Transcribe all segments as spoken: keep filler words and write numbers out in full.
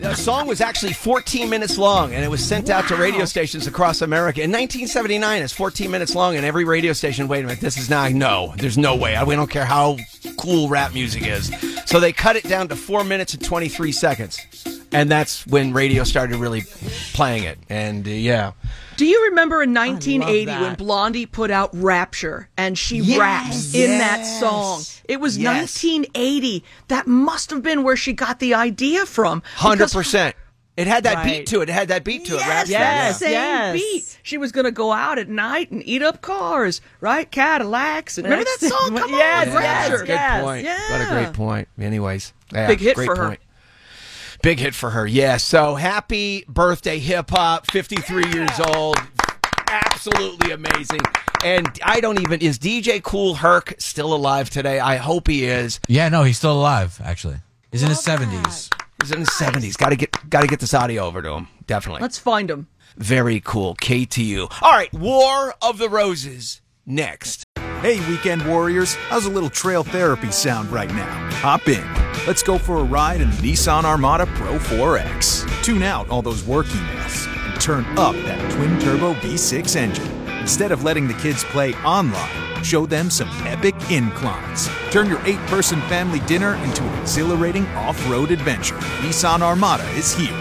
The song was actually fourteen minutes long, and it was sent wow. out to radio stations across America. In nineteen seventy-nine, it's fourteen minutes long, and every radio station, wait a minute, this is not, no, there's no way. We don't care how cool rap music is. So they cut it down to four minutes and twenty-three seconds. And that's when radio started really playing it. And, uh, yeah. Do you remember in nineteen eighty when Blondie put out Rapture and she yes, raps yes, in that song? It was yes. nineteen eighty. That must have been where she got the idea from. one hundred percent. It had that right. beat to it. It had that beat to yes, it. Rapture. Yes, yeah. same yes. beat. She was going to go out at night and eat up cars, right? Cadillacs. And remember that song? Come yes, on, yes, Rapture. Good yes. point. Yeah. What a great point. Anyways. Yeah, Big hit great for point. her. Big hit for her, yeah. So happy birthday, hip hop, fifty-three yeah. years old. Absolutely amazing. And I don't even, is D J Kool Herc still alive today? I hope he is. Yeah, no, he's still alive, actually. He's in his seventies. He's in his seventies. Got to get got to get this audio over to him, definitely. Let's find him. Very cool. K T U. All right, War of the Roses next. Hey, weekend warriors, how's a little trail therapy sound right now? Hop in. Let's go for a ride in the Nissan Armada Pro four X. Tune out all those work emails and turn up that twin-turbo V six engine. Instead of letting the kids play online, show them some epic inclines. Turn your eight-person family dinner into an exhilarating off-road adventure. Nissan Armada is here.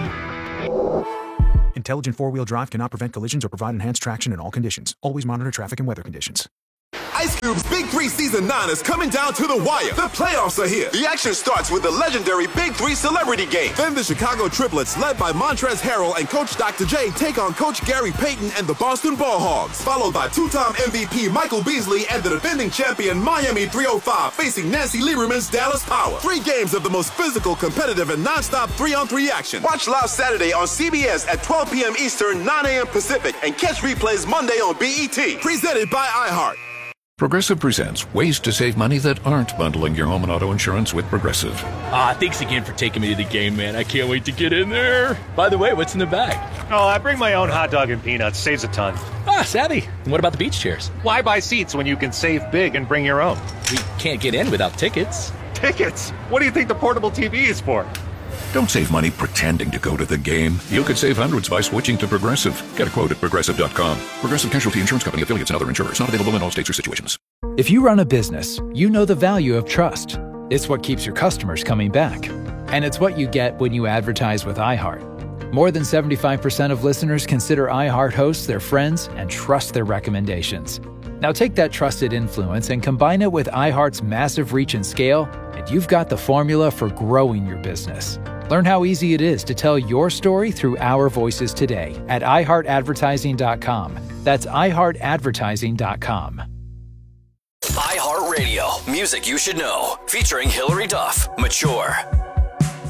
Intelligent four-wheel drive cannot prevent collisions or provide enhanced traction in all conditions. Always monitor traffic and weather conditions. Ice Cube's Big Three Season nine is coming down to the wire. The playoffs are here. The action starts with the legendary Big Three Celebrity Game. Then the Chicago Triplets, led by Montrezl Harrell and Coach Doctor J, take on Coach Gary Payton and the Boston Ball Hogs. Followed by two-time M V P Michael Beasley and the defending champion Miami three oh five facing Nancy Lieberman's Dallas Power. Three games of the most physical, competitive, and non-stop three-on-three action. Watch live Saturday on C B S at twelve p.m. Eastern, nine a.m. Pacific, and catch replays Monday on B E T. Presented by iHeart. Progressive presents ways to save money that aren't bundling your home and auto insurance with Progressive. Ah, thanks again for taking me to the game, man. I can't wait to get in there. By the way, what's in the bag? Oh, I bring my own hot dog and peanuts. Saves a ton. Ah, savvy. And what about the beach chairs? Why buy seats when you can save big and bring your own? We can't get in without tickets. Tickets? What do you think the portable T V is for? Don't save money pretending to go to the game. You could save hundreds by switching to Progressive. Get a quote at Progressive dot com. Progressive Casualty Insurance Company, affiliates, and other insurers. Not available in all states or situations. If you run a business, you know the value of trust. It's what keeps your customers coming back. And it's what you get when you advertise with iHeart. More than seventy-five percent of listeners consider iHeart hosts their friends and trust their recommendations. Now take that trusted influence and combine it with iHeart's massive reach and scale, and you've got the formula for growing your business. Learn how easy it is to tell your story through our voices today at i heart advertising dot com. That's i heart advertising dot com. iHeartRadio, music you should know, featuring Hillary Duff, Mature.